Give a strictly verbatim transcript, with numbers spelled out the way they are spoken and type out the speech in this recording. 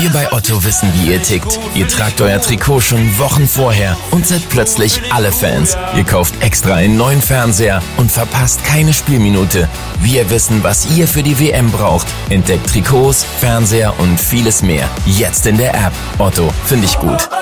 Wir bei Otto wissen, wie ihr tickt. Ihr tragt euer Trikot schon Wochen vorher und seid plötzlich alle Fans. Ihr kauft extra einen neuen Fernseher und verpasst keine Spielminute. Wir wissen, was ihr für die W M braucht. Entdeckt Trikots, Fernseher und vieles mehr. Jetzt in der App. Otto, finde ich gut.